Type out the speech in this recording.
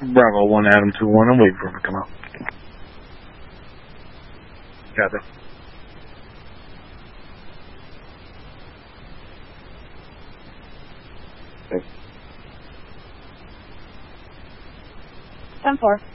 Bravo 1 Adam 2-1. I'm waiting for him to come out. Got it. Thanks. 10-4.